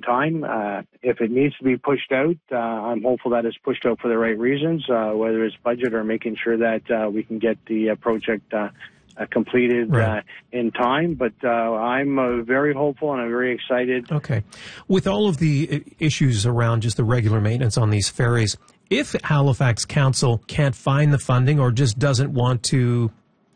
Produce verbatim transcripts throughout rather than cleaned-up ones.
time. Uh, if it needs to be pushed out, uh, I'm hopeful that it's pushed out for the right reasons, uh, whether it's budget or making sure that uh, we can get the uh, project uh, uh, completed right. uh, in time. But uh, I'm uh, very hopeful and I'm very excited. Okay. With all of the issues around just the regular maintenance on these ferries, if Halifax Council can't find the funding or just doesn't want to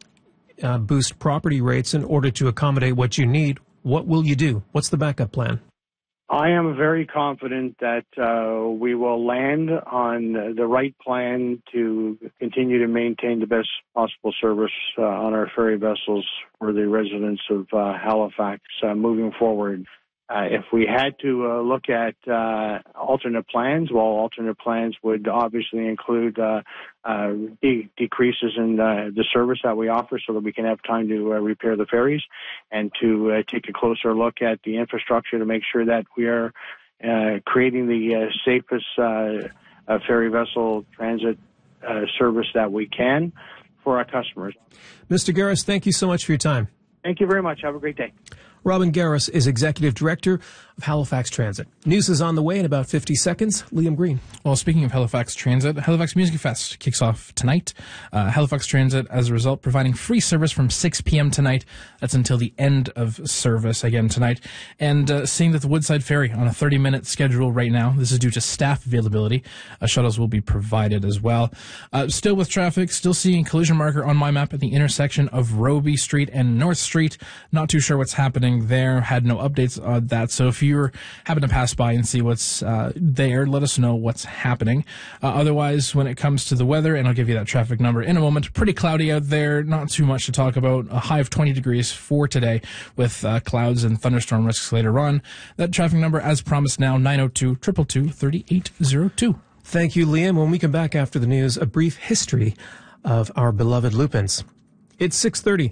uh, boost property rates in order to accommodate what you need, what will you do? What's the backup plan? I am very confident that uh, we will land on the right plan to continue to maintain the best possible service uh, on our ferry vessels for the residents of uh, Halifax uh, moving forward. Uh, if we had to uh, look at uh, alternate plans, well, alternate plans would obviously include uh, uh, de- decreases in uh, the service that we offer so that we can have time to uh, repair the ferries and to uh, take a closer look at the infrastructure to make sure that we are uh, creating the uh, safest uh, uh, ferry vessel transit uh, service that we can for our customers. Mister Garris, thank you so much for your time. Thank you very much. Have a great day. Robin Garris is Executive Director of Halifax Transit. News is on the way in about fifty seconds. Liam Green. Well, speaking of Halifax Transit, Halifax Music Fest kicks off tonight. Uh, Halifax Transit, as a result, providing free service from six p.m. tonight. That's until the end of service again tonight. And uh, seeing that the Woodside Ferry on a thirty-minute schedule right now. This is due to staff availability. Uh, shuttles will be provided as well. Uh, still with traffic, still seeing collision marker on my map at the intersection of Roby Street and North Street. Not too sure what's happening there. Had no updates on that. So if you happen to pass by and see what's uh, there, let us know what's happening. Uh, otherwise, when it comes to the weather, and I'll give you that traffic number in a moment, pretty cloudy out there. Not too much to talk about. A high of twenty degrees for today with uh, clouds and thunderstorm risks later on. That traffic number, as promised now, nine oh two, two two two, three eight oh two. Thank you, Liam. When we come back after the news, a brief history of our beloved Lupins. It's six thirty.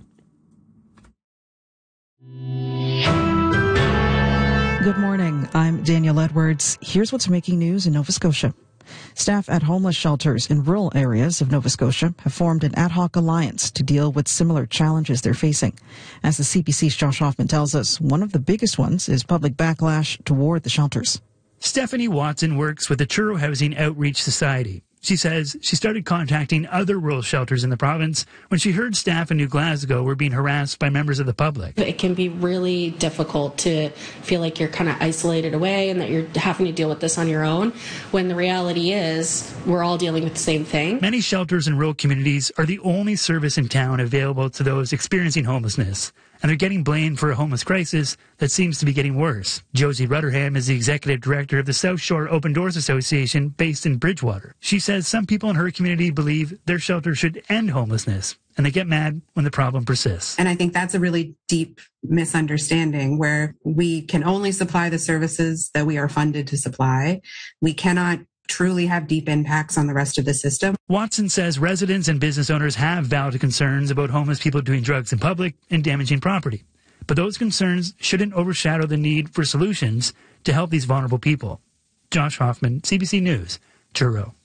Good morning. I'm Danielle Edwards. Here's what's making news in Nova Scotia. Staff at homeless shelters in rural areas of Nova Scotia have formed an ad hoc alliance to deal with similar challenges they're facing. As the C P C's Josh Hoffman tells us, one of the biggest ones is public backlash toward the shelters. Stephanie Watson works with the Truro Housing Outreach Society. She says she started contacting other rural shelters in the province when she heard staff in New Glasgow were being harassed by members of the public. It can be really difficult to feel like you're kind of isolated away and that you're having to deal with this on your own, when the reality is we're all dealing with the same thing. Many shelters in rural communities are the only service in town available to those experiencing homelessness, and they're getting blamed for a homeless crisis that seems to be getting worse. Josie Rutterham is the executive director of the South Shore Open Doors Association based in Bridgewater. She says some people in her community believe their shelter should end homelessness, and they get mad when the problem persists. And I think that's a really deep misunderstanding where we can only supply the services that we are funded to supply. We cannot truly have deep impacts on the rest of the system. Watson says residents and business owners have valid concerns about homeless people doing drugs in public and damaging property. But those concerns shouldn't overshadow the need for solutions to help these vulnerable people. Josh Hoffman, C B C News, Truro.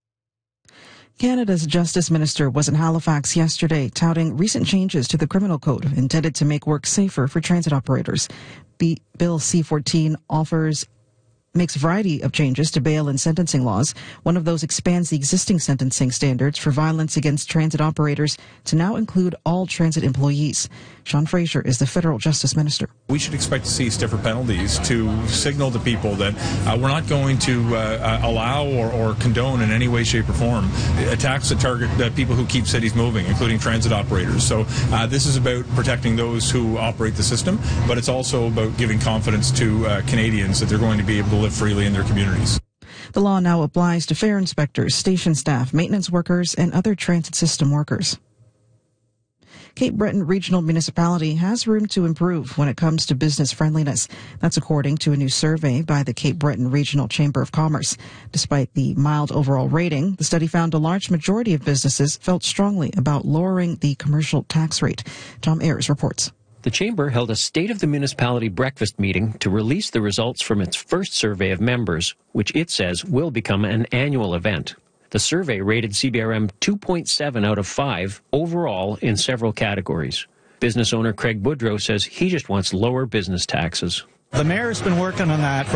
Canada's Justice Minister was in Halifax yesterday touting recent changes to the criminal code intended to make work safer for transit operators. B- Bill C fourteen offers makes a variety of changes to bail and sentencing laws. One of those expands the existing sentencing standards for violence against transit operators to now include all transit employees. Sean Fraser is the federal justice minister. We should expect to see stiffer penalties to signal to people that uh, we're not going to uh, allow or, or condone in any way, shape, or form attacks that target uh, people who keep cities moving, including transit operators. So uh, this is about protecting those who operate the system, but it's also about giving confidence to uh, Canadians that they're going to be able to live freely in their communities. The law now applies to fare inspectors, station staff, maintenance workers, and other transit system workers. Cape Breton Regional Municipality has room to improve when it comes to business friendliness. That's according to a new survey by the Cape Breton Regional Chamber of Commerce. Despite the mild overall rating, the study found a large majority of businesses felt strongly about lowering the commercial tax rate. Tom Ayers reports. The Chamber held a State of the Municipality breakfast meeting to release the results from its first survey of members, which it says will become an annual event. The survey rated C B R M two point seven out of five overall in several categories. Business owner Craig Boudreau says he just wants lower business taxes. The mayor's been working on that for